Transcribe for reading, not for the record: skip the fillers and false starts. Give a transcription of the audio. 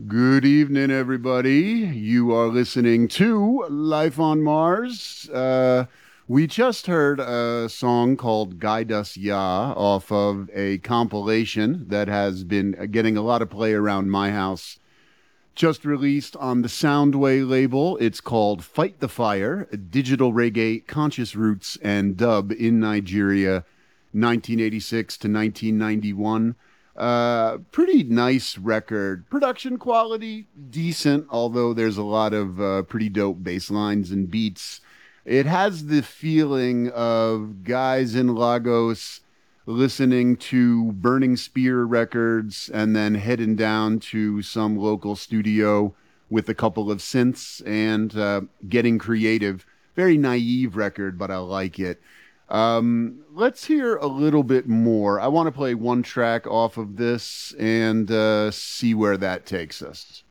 Good evening, everybody. You are listening to Life on Mars. We just heard a song called Guide Us Ya off of a compilation that has been getting a lot of play around my house. Just released on the Soundway label. It's called Fight the Fire, Digital Reggae, Conscious Roots, and Dub in Nigeria, 1986 to 1991. Pretty nice record. Production quality, decent, although there's a lot of pretty dope bass lines and beats. It has the feeling of guys in Lagos listening to Burning Spear records and then heading down to some local studio with a couple of synths and getting creative. Very naive record, but I like it. Let's hear a little bit more. I want to play one track off of this and see where that takes us.